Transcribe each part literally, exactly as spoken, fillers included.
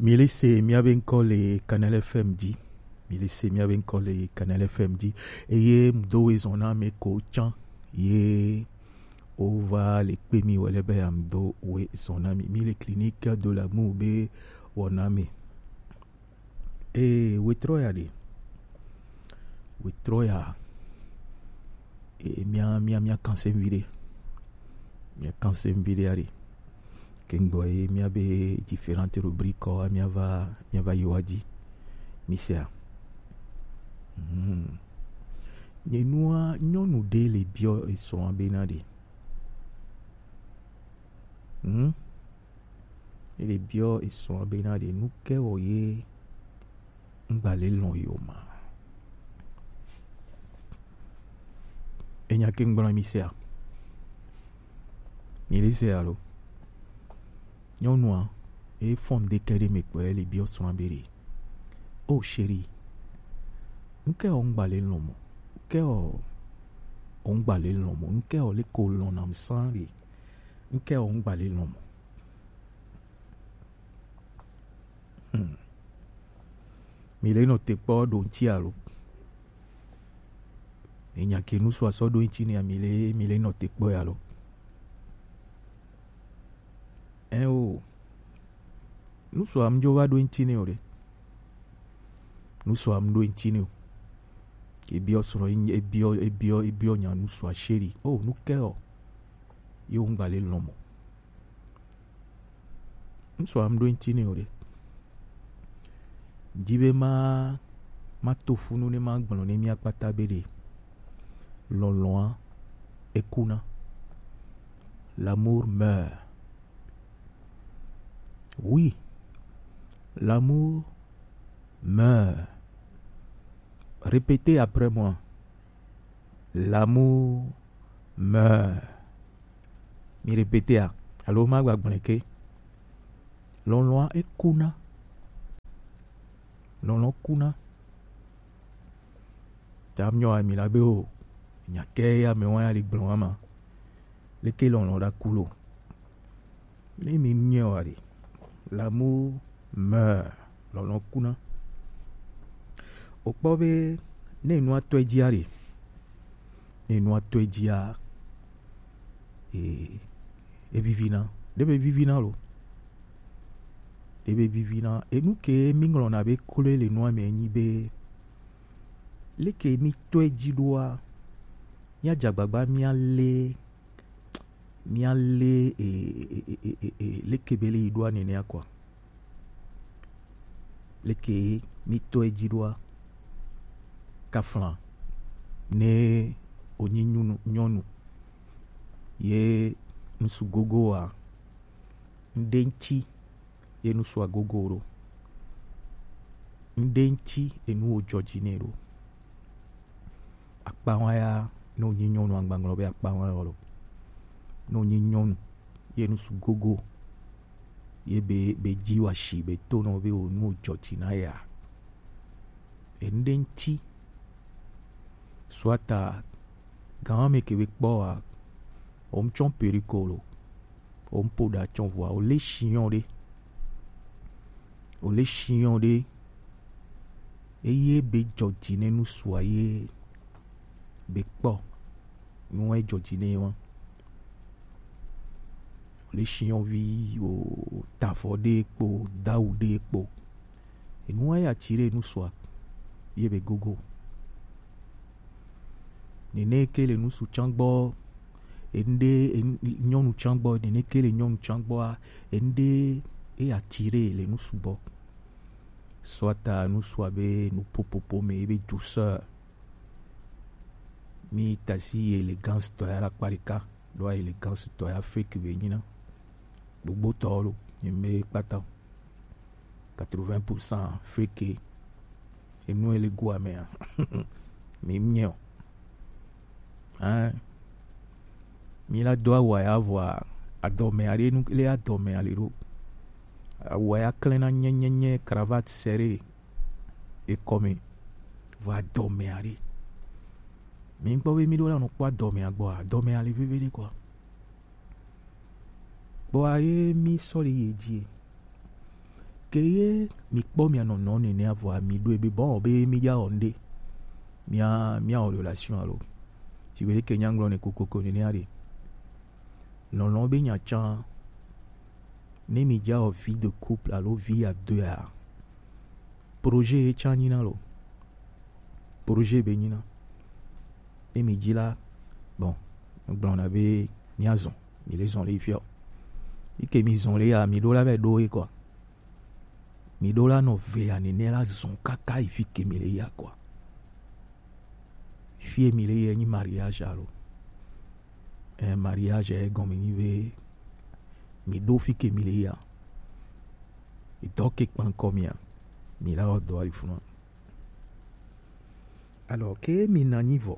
mi laissé mi avait collé Canal F M D mi laissé mi avait collé Canal F M D et ye mdo ezona me ko chan ye ova le pemi wele be amdo we zonami mi le clinique de l'amour be wonami e we troya de we troya e mia mia mia cancer vide mia cancer vide ari Kengboy, mi avait différentes rubriques, mi avait mi avait yoadi, mi sert. Ni nous nous nous dé les bio ils sont en benadi. Hmm. Et les bio ils sont en benadi. Nous que voyez, on va les long yoma. Et n'y a qu'un bon mi sert. Il est sert alors. Yon noir et fondé qu'elle me quoi les bios sont abérés. Oh chérie, n'que on balé l'homme, n'que on balé l'homme, n'que on les colons en sang, n'que on balé l'homme. Hmm. Mais les notes pas d'on tialo. Et n'y a que nous soit so d'on tini à mille, mille notes pas alors. Eh oh, nous sommes déjà dans une nous sommes dans une et bien sur une et bien et bien et bien nous sommes chéris. Oh, nous cœur, y on va aller l'homme. Nous sommes dans une Dibe ma ma tofu nous ne mangbon ne mi akpata bede. Loloin et kuna. L'amour meurt. Oui, l'amour meurt. Répétez après moi. L'amour meurt. Mi répétez à. Allô, ma gbagbaneke. L'on loin et kuna. L'on loin kuna. Tam nyo a mi la beo. Nyake ya me wan ya li blon ama. Leke l'on loin da kulo. Le mi mnyo ari. L'amour meurt. Lolo kuna. Okpobe ne noa to ejiari. Ne noa to ejia. E e vivina. Debe vivina lo. Debe vivina. E nou ke minglon abe kole le noa me nibe. Le ke mi to ejidwa. Ya jagbagba mi ale. Mi ale e e e e e le kebele idwa nene akwa. Le ke mi to ejidwa kaflan ne onyi nyunu nyonu ye nusu gogo a ndenchi ye nusu agogoro ndenchi enu ojojinero akpa ya no onyi nyonu angbanglo be akpa wa yolo no nyi nyonu ye nusu gogo ye be be jiwa shi be tono be onu joti na ya endenti swata game ke be po a om chon pericolo om poda chon voa o le chion de o le chion de e ye be joti ne nu soye be po nu e joti ne won les chiens vivent au tafodé po daoudé po et nous a tiré nous soit yebe gogo nene kele nous sou changbo ende nyonu changbo nene kele nyonu changbo ende et a tiré les nous sou bo soit à nous soit be nous popopo mais be douceur mi tasi élégance to la parika doit élégance to ya fake benina gbogbo tolo yembe pata quatre-vingts pour cent fake et nous les goûts amers mais mignon hein mi la doit wa avoir à dormir aller nous les à dormir aller ro wa klena nyenyenye cravate serrée et comme va dormir aller mais pas mi do la no pas dormir boire dormir aller vivre quoi. Boaye mi soli yedie. que mi po mi non non ne avoir mi do e be bon be mi ya onde mia mia relation alors tu veux que nyanglo ne kokoko ne ari non non be nya chan ne mi ja vie de couple alors vie à deux à projet e chanina lo projet benina et mi dit là bon donc on avait miazon mi les ont les fio et que mi ont les a mi do la be do e quoi mi do la no ve ani ne la zon kaka ifi ke mi le ya quoi fi mi le ni mariage alors un mariage est comme ni ve mi do fi ke mi le ya et donc quand combien mi la do ali funa alors que mi na niveau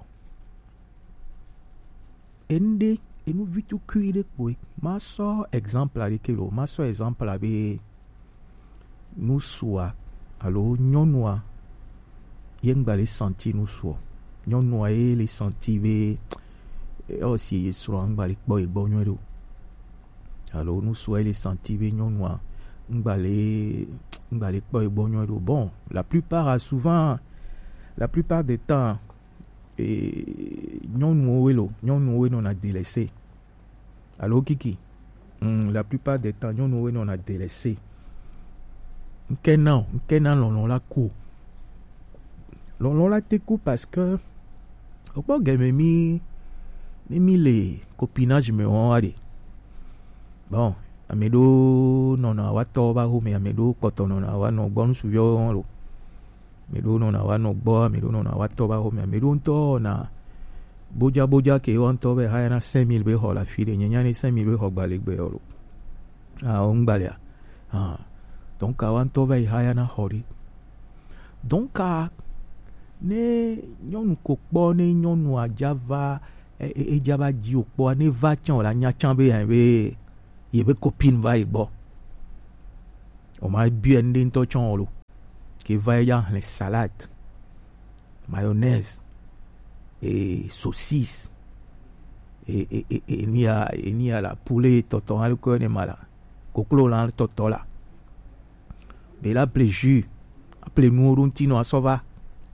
ende et nous vitu cuire boy ma so exemple avec lo ma so exemple avec nous soit alors nyonwa yenga les senti nous soit nyonwa e les senti ve aussi sur ngba boy bonyo alors nous soit les senti ve nyonwa ngba les ngba les boy bonyo bon la plupart souvent la plupart des temps et nyonwa welo nyonwa non a délaissé alors kiki mm, la plupart des temps nyonwa non a délaissé Kenan, Kenan l'on la coup. L'on la te coup parce que au pas game mi mi les copinage me ont allé. Bon, amedo non na wato ba ho me amedo koto non na wa no bon suyo lo. Amedo non na wa no bo amedo non na wato ba ho me amedo nto na boja boja ke on to be ha na cinq mille be ho la file nyanya ni cinq mille be ho gba le gbe lo. Ah on gba le ah donc avant to vai haya na hori donc a ne nyonu ko po ne nyonu ajava e, e, e java di opo ne va chan la nya chan be yan be ye be copine va ibo o ma bi en din to chan lo ki va ya les salades mayonnaise et saucisse et et et, et ni a et ni a la poulet toton al ko ne mala koklo la totola mais là plaisir appelez nous rontino a sova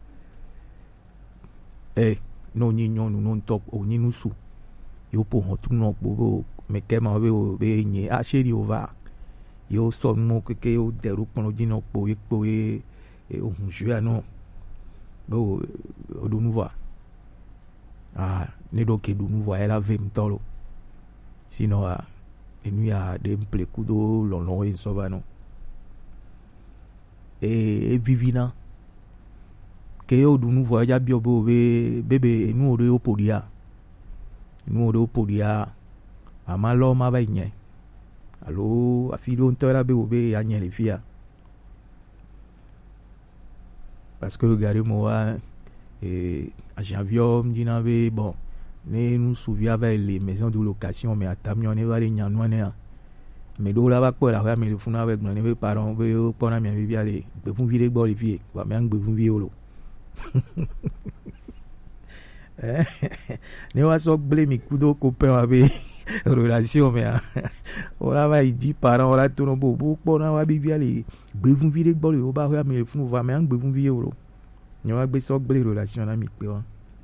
eh no ni non non top o ni nusu yo po ho tu no bo me ke ma we o be ni a sheri ova yo so mo ke ke o deru pon di no po e po e o hunju ano bo o do nouveau ah ne do ke do nouveau ela ve mtolo sinon a e nu ya de mple kudo lon lon e sova no et vivina que yo du nous voyage bio be bébé nous ore opodia nous ore opodia amalo ma ba nye allo afilo ntera be obe ya nye le fia parce que regardez moi et à janvier dina be bon ne nous souvient avec les maisons de location mais à tamion ne va les nyanwane mais do la ba ko la me le funa avec mon ne parents be pona mi bi ale be fun vire gbo le vie wa me ngbe fun vie lo eh ne wa so ble mi kudo copain avec relation mais on la va dit parents la tourno bo bo pona wa bi ale be fun vire gbo le o ba wa me le fun wa me ngbe fun vie lo ne wa gbe so ble relation na mi pe wa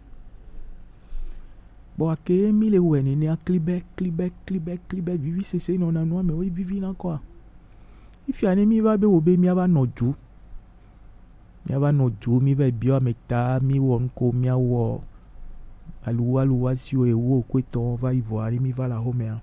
bon à que mille ou en est à Québec Québec Québec Québec vivi c'est c'est non non mais oui vivi là quoi if y a mi va be obe mi aba no ju mi aba no ju mi va bio meta mi won ko mi awo aluwa aluwa si o ewo ko ton va y voir mi va la home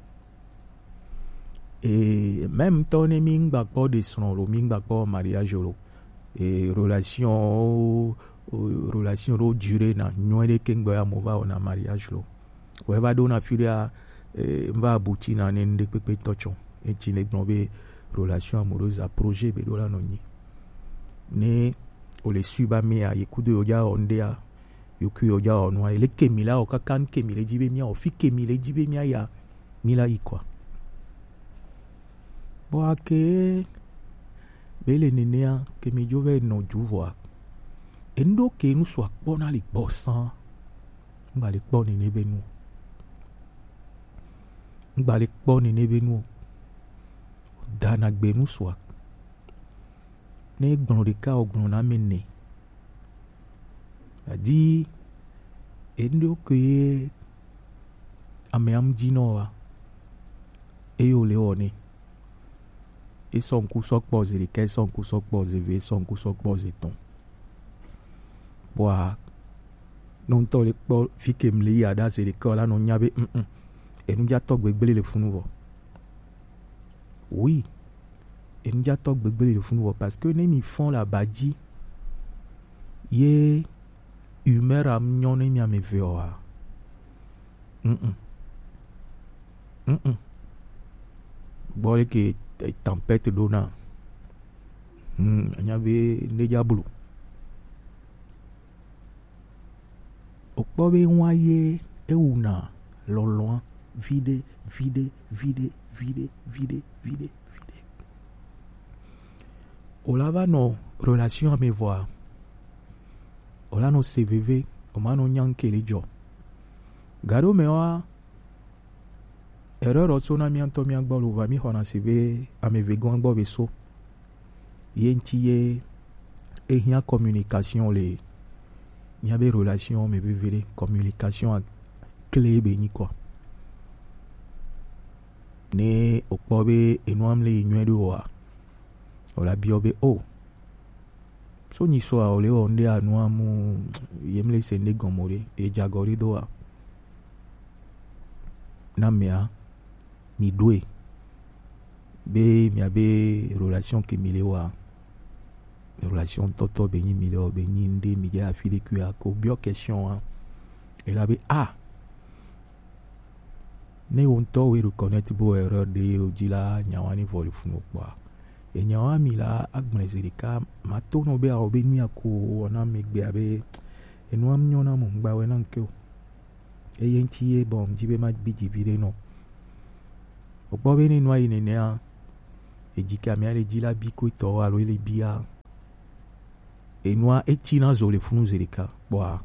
et même ton mi ngba ko de son lo mi ngba ko mariage lo et relation relation ro durée na nyoede kengo ya mova na mariage lo we va do na filia va abouti na nende pepe tocho et ti ne gnobe relation amoureuse à projet be do la noni ne o le suba me ya yekudo oja ondea yoku oja onwa ele kemila o kakan kemile jibe mia o fi kemile jibe mia ya mila ikwa bo ake bele nenea kemi jove no juvoa endo ke nous soit bon à les bossan ngba le bon ni nebe nous ngba le bon ni nebe nous dana gbe nous soit ne gbɔn ɖeka o gbɔn na me ne adi endo ke ame am dzi nɔ wa eye wòle wɔ ne esɔ ŋkusɔ kpɔ zi ɖeka esɔ ŋkusɔ kpɔ zi eve esɔ ŋkusɔ kpɔ zi etɔ̃ bɔa ne ŋutɔ le kpɔ fi ke mle yi aɖa zi ɖeka la nɔ nya be mm enudzatɔ gbegble le funu vɔ oui enudzatɔ gbegble le funu vɔ parce que ne mi fɔn le aba dzi ye humeur am nyɔ ne mi ame eve oa mm mm gbɔ le ke tempête ɖo na hmm anya be nedza blu okpɔ be nwa ye ewuna lɔlɔa viɖe viɖe viɖe viɖe viɖe viɖe viɖe wòla va nɔ relation ame vɔa wòla nɔ se veve wòma nɔ nya ŋke le dzɔ gaɖo me wa erreur tso na mía ŋutɔ mía gbɔ le wòva mi xɔna si be ame eve gã gbɔ be so ye ŋuti ye ehiã communication le míabe relation me veve ɖe communication clé be nyi kɔ ne okpɔ be enuam le yi nyuie ɖe oa wòla biɔ be o so nyisoa wòle wɔ ŋɖe anuamu yem le se ŋɖe gɔme ɖe edzagɔ ɖe doa na mea mi ɖoe be miabe relation ke mi le wa relation tɔtɔ be nyi mi le wɔ be nyi ŋɖe mi dze afi ɖe kuia ko biɔ question a ela be a ne wo ŋutɔ wo reconnaître bo erreur ɖe wo dzi la nyawa ne vɔ le funu kpɔa enyawa mi la agblẽ zi ɖeka ma to nɔ be awɔ be nu ya ko wɔna megbea be enua nyɔ na mo ŋgbawoe na ŋke o eye ŋuti ye bɔn dzi be ma gbi dzivi ɖe nɔ okpɔ be ne nua yi nenea edzi ke amea le dzi la bi ko etɔ alo ele bia enua etsina zo le funu zi ɖeka kpɔa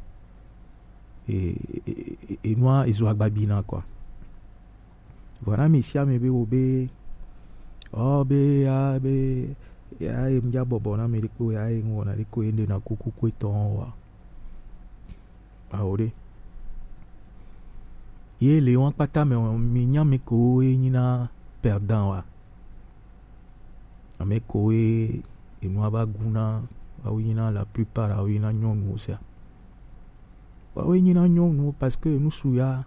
enua ezo agbabina kɔa voilà mi sia me be wo be oh be ya be ya e mja bobo na me ko ya e ngona ri ko ende na kuku ko to wa aore ye le won pata me mi nya me ko e nyina perdant wa ame ko e enu aba guna wa nyina la plupart a nyina nyonu sia wa nyina nyonu parce que nous souya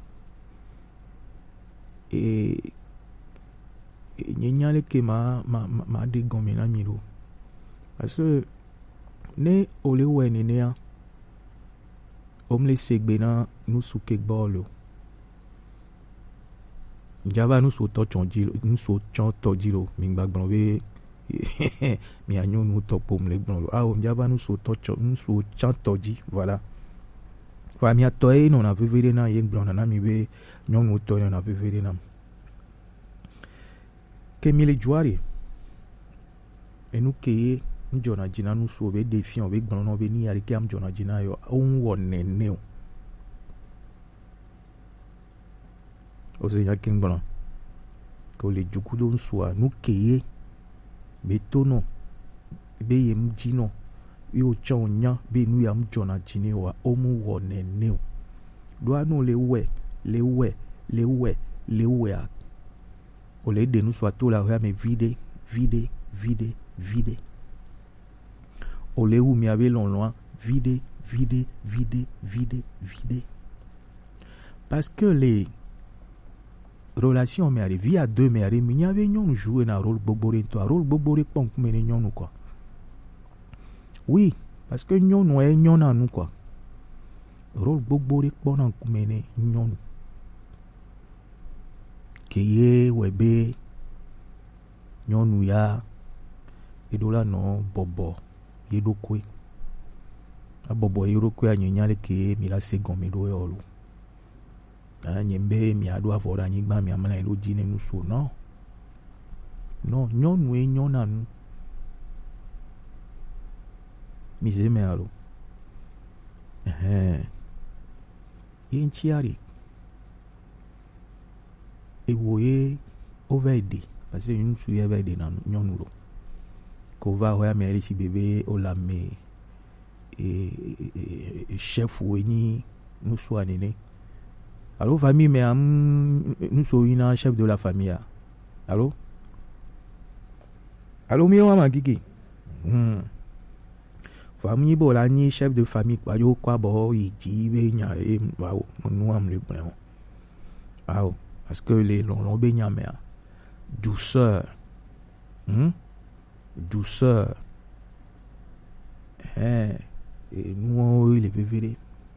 e nyenya ke ma ma ma de gome na miro parce que ne ole we nenea omle segbe na nusu ke gbolo java nusu to chonjilo nusu chon tojilo mi gbagbon be mi anyo nu to pom le gbon ah o java nusu to chon nusu chan toji voilà fa mi ato e no na vivere na ye gbon na mi be nyonu to na vivere na ke mi le juare enu ke njona jina nu so be defiant be gbon no be ni ari ke am jona jina yo on wo nene o o se ya king gbon ko le juku do nso a nu ke be tono be yem jino yo chonya be nu ya am jona jine wa o mu wo nene o do anu le we le we le we le we a o le de nous soit tout la mais vide vide vide vide o le où mi avait long loin vide vide vide vide vide parce que les relations mais arrive via deux mais arrive mi avait ñon jouer un rôle bobore to rôle bobore pon comme ne ñon quoi oui parce que ñon no e ñon na nous quoi rôle bobore pon na comme ne ñon keye webe nyɔnu ya eɖola nɔ bɔbɔ yeɖokui abɔbɔ yeɖokui anyenya le ke mi la se gɔme ɖo ye ɔlo anye be miaɖo avɔ ɖe anyigba miamla yi ɖo dzi ne nusu no no nyɔnue nyɔna nu mi ze me alo ɛhɛn ye ŋutiari ewo ye over de parce que nous souillons avec des nyɔnu lo kova ouais mais ici bébé au la mais et chef ou ni nous soit néné allô famille mais nous sommes une chef de la famille allô allô mi wa magiki hmm famille bo la ni chef de famille kwa yo kwa bo yi ji be nya e wa nous am le bon ah parce que les long be nya mais douceur hmm douceur hein et nous les bébés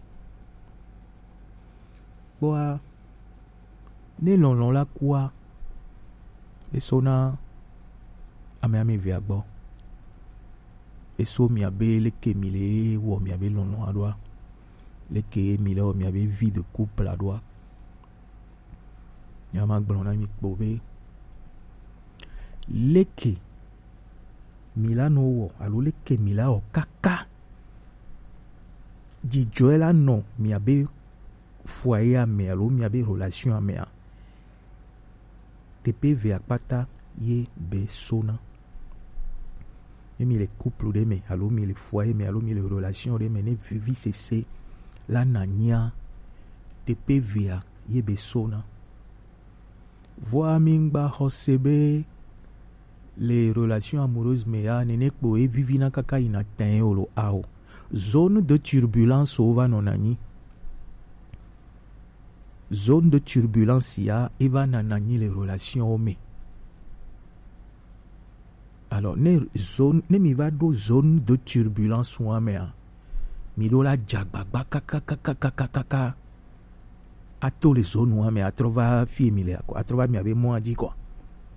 quoi ne long long la quoi et sona ame via bo et so mi abe le ke mile wo mi abe long long adwa le ke mile wo mi abe vie de couple adwa nyama gbona mi bobe le ke mila no wo alo le ke mila o kaka di joela no mi abe foyer a me alo mi abe relation a me a tepe ve akpata ye be sona et mi les couples de me alo mi les foyers me alo mi les relations de me ne vivi cesse la nania tepe ve ye be sona voa mingba hosebe les relations amoureuses me a nene po e vivi na kaka ina ten olo ao zone de turbulence ova nonani zone de turbulence ya eva nanani les relations ome alors ne zone ne mi va do zone de turbulence wa me a mi do la jagba kaka kaka kaka kaka a tous les zones wa me a trova fi mi le a trova mi ave mo di quoi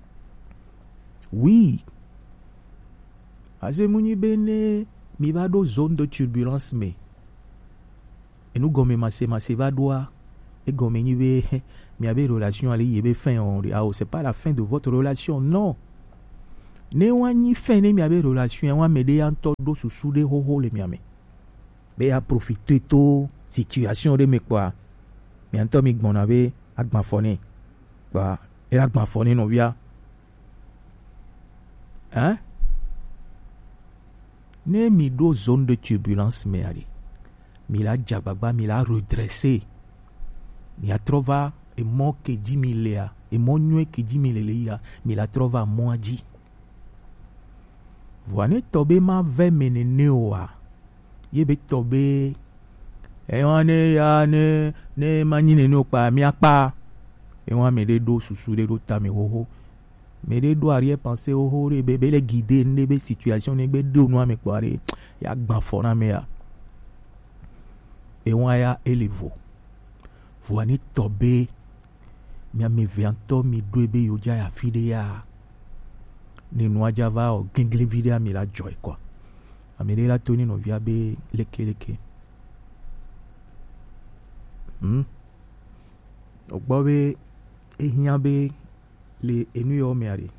oui azemuni bene mi va do zone de turbulence me et nous gomme ma se ma se va doa et gomme ni be mi avait relation ali yebe fin on ah c'est pas la fin de votre relation non ne wani fin ne mi avait relation wa me de anto do susu de ho ho le mi ame be a profiter to situation de me quoi mi anto mi gbon ave agba fone quoi et agba fone no via hein ne mi do zone de turbulence me ali mi la jababa mi la redresser mi a trova e mo ke di mi lea e mo nyue ke di mi lea mi la trova mo adi voane tobe ma ve menene oa ye be tobe e wane ya ne ne manine no pa mi apa e wan me de do susu de do ta me ho ho mais de do arrière penser au ho re bebe le guider ne be situation ne be do no me kware ya gba fona me ya e wan ya elevo voani tobe mi a me vianto mi do be yo ja ya fide ya ni no java o gingle video mi la joy quoi a me de la toni no via be leke leke hmm o gbo be e hian be le enu yo me ari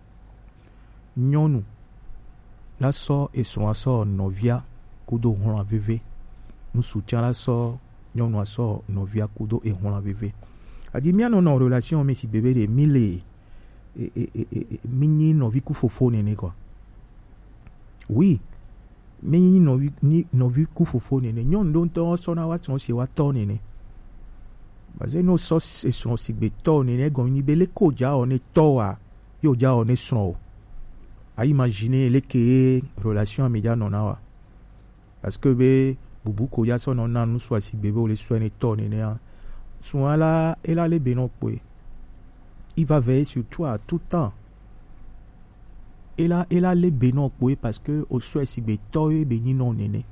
nyonu la so e so aso novia kudo hon aveve nous soutient la so nyonu aso novia kudo e hon aveve adi mi no relation mais si bébé de mille et et et mini novi ku fofo nene quoi oui mini novi ni novi ku fofo nene nyon don to so na wa so se wa to nene baze no so se so si be to nene gon ni bele ko ja on est to a yo ja on est son a imaginer les que relation média non na wa parce que be bubu ko ya so non na nous soit si bébé o le so ne to nene a soit là et là les benon poe il va veiller sur toi tout le temps et là et là les benon poe parce que au soit si be to e beni non nene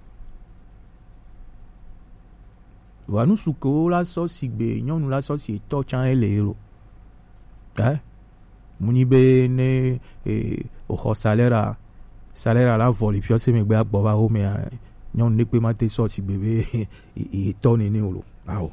wa nous suko la so si be nyon la so si to chan ele ro eh muni be ne e o salaire salaire la voli fio se me gbe agbo ba o me nyon ne pe ma te so si bebe e to nene o lo awo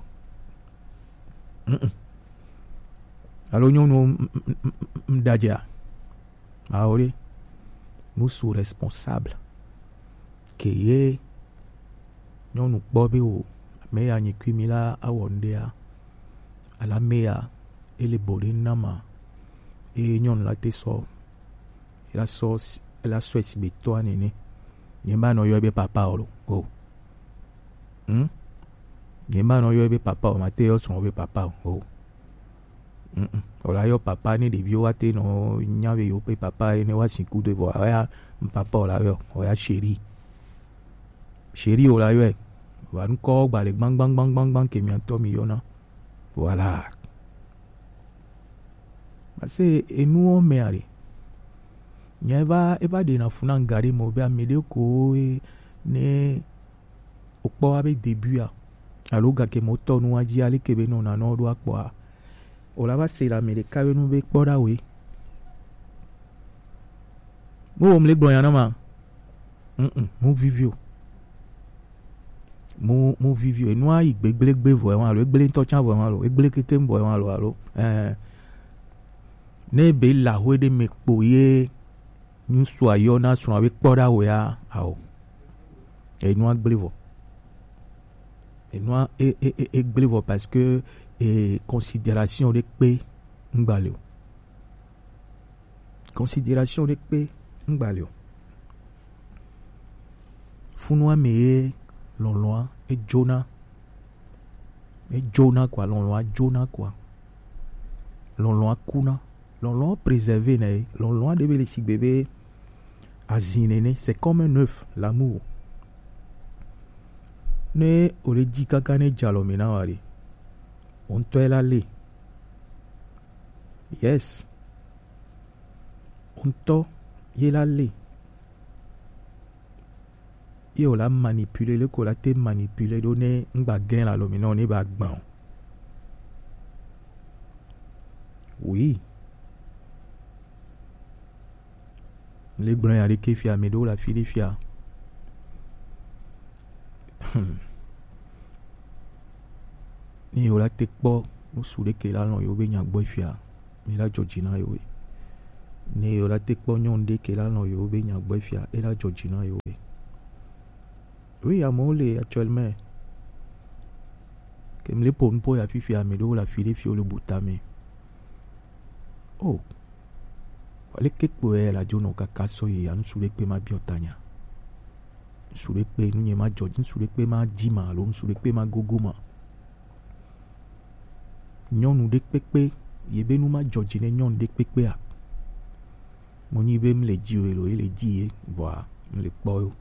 alors nyon mdadia aori nous sommes responsables que ye nyon bobe o meya nyikwimila awondea ala meya ele bori nama e nyon la te so la so la so si be to anini nyemba no yo be papa olo o hm nyemba no yo be papa o mate yo so be papa o mm ola yo papa ni de bio ate no nyawe yo pe papa ene wa sinku de bo ya papa ola yo o ya chéri chéri ola yo wa nko gba le bang bang bang bang bang ke mi anto mi yo na voilà parce et nous on me ari nyeva eba de na funa ngari mo be amede ko ne okpo abe début a aloga ke moto nu aji ale ke be no na no do akpo a ola ba se la mele ka be nu be kpoda we mo mo le gbon yana ma mm mo vivio mo mo vivio e nu a igbegbegbe vo e wan lo egbele nto chan vo e wan lo egbele keke mbo e wan lo alo eh ne be la ho de me po ye nous soyons na so avec kpoda we a ao e nu a gbele vo e nu a e e e gbele vo parce que et considération de paix ngbalio considération de paix ngbalio funwa me lonloa et Jonah et Jonah quoi lonloa Jonah quoi lonloa kuna lonloa préservé né lonloa de les si bébé azinene c'est comme un œuf l'amour ne ore di kakane jalomena wari on te la li yes on to ye la li yo la manipuler le ko la te manipuler donner ngba gain la lomina on e ba gban oui les brun ya ke fia medo la filifia ni yo la te kpo no sure ke la no yo be nya gbo fia mi la Georgina yo ni yo la te kpo nyonde ke la no yo be nya gbo fia e la Georgina yo oui amole actuellement que me le pon po ya fifi a medo la fili fio le butame oh wale kekpo e la jono kaka so ye anu sure pe ma biotanya sure pe nu ma Georgine sure pe ma jima lo sure pe ma gogoma nyɔnu ɖe kpekpe yebe nu ma dzɔdzi ne nyɔnu ɖe kpekpe a mo nyi be mle dzi o elo ele dzi ye voa mle kpɔ yo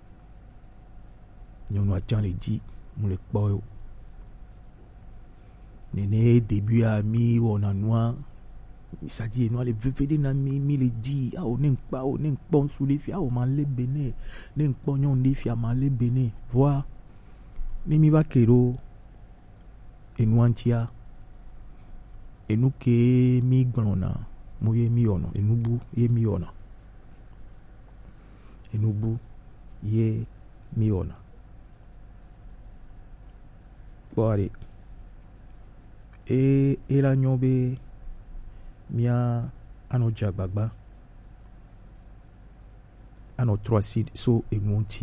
nyɔnu atsa le dzi mle kpɔ yo nene début a mi wɔna nua c'est-à-dire enua le veve ɖe na mi mi le dzi awo ne nkpa o ne nkpɔ ŋsu ɖe fia awo ma le bene ne nkpɔ nyɔnu ɖe fia ma le bene voa ne mi va ke ɖo enua ŋtia enu ke mi gblɔna mo ye mi wɔnɔ enubu ye mi wɔna enubu ye mi wɔna kpɔari e e la nyɔ be mia anɔ dze agbagba anɔ trɔ asi so enu ŋuti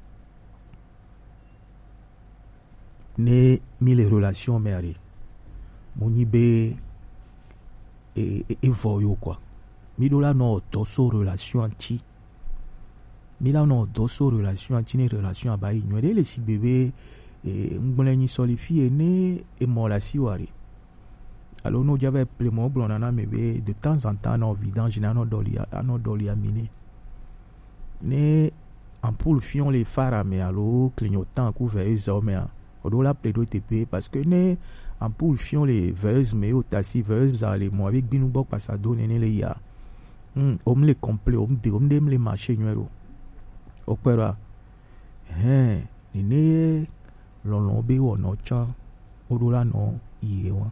ne mi le relation me ari mo nyi be et et voyo quoi mi do la no to so relation anti mi la no to so relation anti ne relation abai nyo de le si bébé e ngbole ni solifie ne e mo la si wari alors no j'avais ple mo blona na me be de temps en temps no vidange na no doli no doli amine ne ampoule fion les phare me allo clignotant couvert les hommes odo la ple do tp parce que ne ampoule fion les veuse mais au tassi veuse ale mo avec binu bok passa donner ne le ya hum om le complet om de om dem le marché nuero opera hein ne lolon be wo no cha odo la no iye wa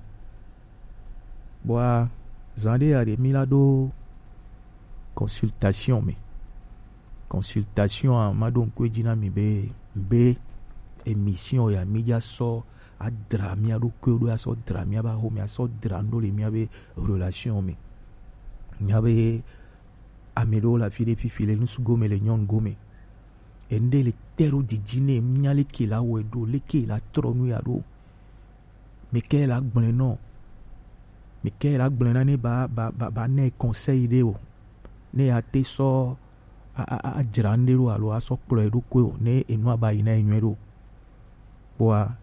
boa zande a de milado consultation mais consultation a madon ko jina mi be be émission ya media so a dramia do ko do aso dramia ba ho mi aso drando le mi ave relation mi mi ave amedo la fille fifile nu su gome le nyon gome ende le tero di dine mi ale ke la wedo le ke la tronu ya do me ke la gbon no me ke la gbon na ne ba ba ba, ba ne conseil de o ne a te so a a dzra ŋɖe ɖo alo asɔ kplɔe ɖokoe o ne enua ba yi na enyuie ɖo kpoa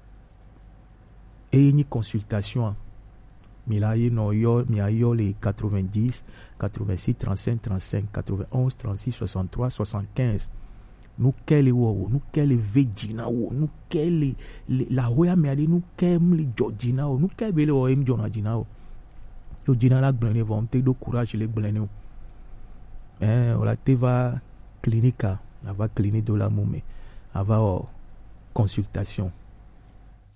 eye nyi consultation mi la ye nɔ yɔ mi ayɔ le quatre-vingt-dix quatre-vingt-six trente-cinq trente-cinq quatre-vingt-onze trente-six soixante-trois soixante-quinze nu ke le wɔ o nu ke le ve dzi na wo nu ke le le la hoya mi aɖe nu ke le dzɔ dzi na o nu ke be le wɔ em dzɔna dzi na o yo dzi na la gblẽ ne vɔ m te do courage le gblẽ ne o eh o la te va clinique ava clinique de la mume ava o consultation